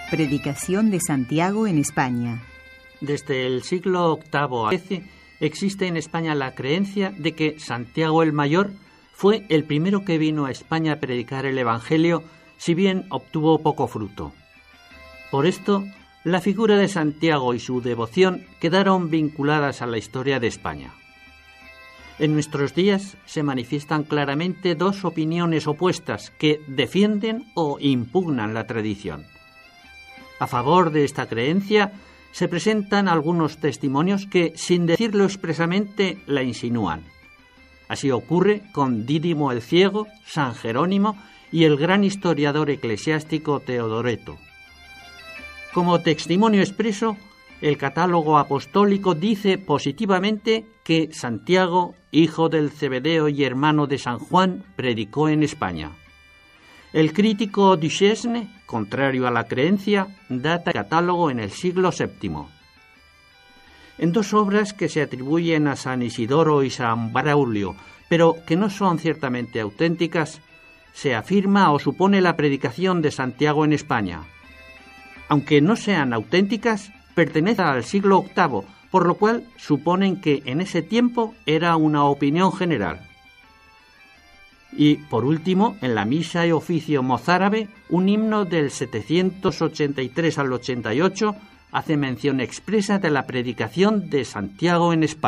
Predicación de Santiago en España. Desde el siglo VIII a XIII existe en España la creencia de que Santiago el Mayor fue el primero que vino a España a predicar el Evangelio, si bien obtuvo poco fruto. Por esto, la figura de Santiago y su devoción quedaron vinculadas a la historia de España. En nuestros días se manifiestan claramente dos opiniones opuestas que defienden o impugnan la tradición. A favor de esta creencia se presentan algunos testimonios que, sin decirlo expresamente, la insinúan. Así ocurre con Dídimo el Ciego, San Jerónimo y el gran historiador eclesiástico Teodoreto. Como testimonio expreso, el catálogo apostólico dice positivamente que Santiago, hijo del Zebedeo y hermano de San Juan, predicó en España. El crítico Duchesne, contrario a la creencia, data el catálogo en el siglo VII. En dos obras que se atribuyen a San Isidoro y San Braulio, pero que no son ciertamente auténticas, se afirma o supone la predicación de Santiago en España. Aunque no sean auténticas, pertenecen al siglo VIII, por lo cual suponen que en ese tiempo era una opinión general. Y, por último, en la misa y oficio mozárabe, un himno del 783 al 88 hace mención expresa de la predicación de Santiago en España.